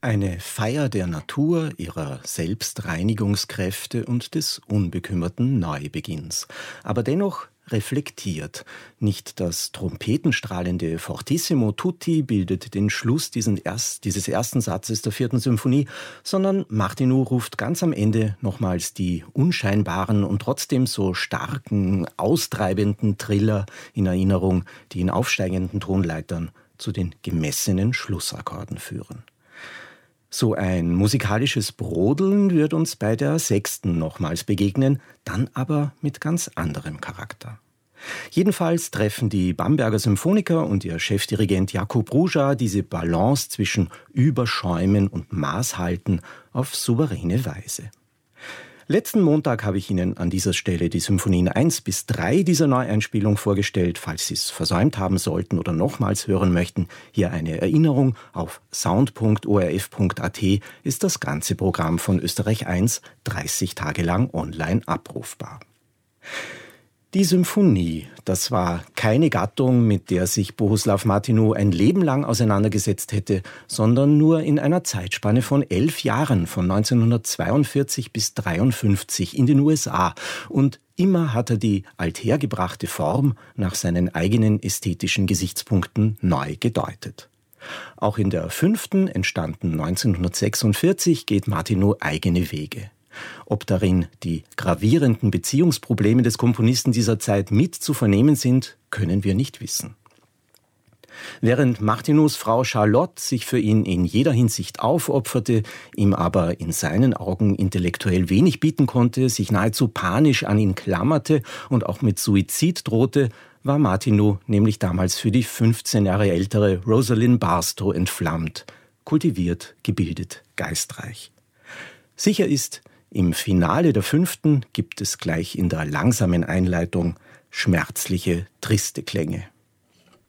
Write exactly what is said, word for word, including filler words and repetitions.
Eine Feier der Natur, ihrer Selbstreinigungskräfte und des unbekümmerten Neubeginns. Aber dennoch reflektiert. Nicht das trompetenstrahlende Fortissimo tutti bildet den Schluss diesen erst, dieses ersten Satzes der vierten Symphonie, sondern Martinu ruft ganz am Ende nochmals die unscheinbaren und trotzdem so starken, austreibenden Triller in Erinnerung, die in aufsteigenden Tonleitern zu den gemessenen Schlussakkorden führen. So ein musikalisches Brodeln wird uns bei der sechsten nochmals begegnen, dann aber mit ganz anderem Charakter. Jedenfalls treffen die Bamberger Symphoniker und ihr Chefdirigent Jakub Ruža diese Balance zwischen Überschäumen und Maßhalten auf souveräne Weise. Letzten Montag habe ich Ihnen an dieser Stelle die Symphonien eins bis drei dieser Neueinspielung vorgestellt. Falls Sie es versäumt haben sollten oder nochmals hören möchten, hier eine Erinnerung. Auf sound punkt o r f punkt a t ist das ganze Programm von Österreich eins dreißig Tage lang online abrufbar. Die Symphonie, das war keine Gattung, mit der sich Bohuslav Martinu ein Leben lang auseinandergesetzt hätte, sondern nur in einer Zeitspanne von elf Jahren, von neunzehnhundertzweiundvierzig bis dreiundfünfzig in den U S A. Und immer hat er die althergebrachte Form nach seinen eigenen ästhetischen Gesichtspunkten neu gedeutet. Auch in der fünften, entstanden neunzehnhundertsechsundvierzig, geht Martinu eigene Wege. Ob darin die gravierenden Beziehungsprobleme des Komponisten dieser Zeit mit zu vernehmen sind, können wir nicht wissen. Während Martinus Frau Charlotte sich für ihn in jeder Hinsicht aufopferte, ihm aber in seinen Augen intellektuell wenig bieten konnte, sich nahezu panisch an ihn klammerte und auch mit Suizid drohte, war Martinu nämlich damals für die fünfzehn Jahre ältere Rosalind Barstow entflammt, kultiviert, gebildet, geistreich. Sicher ist, im Finale der fünften gibt es gleich in der langsamen Einleitung schmerzliche, triste Klänge.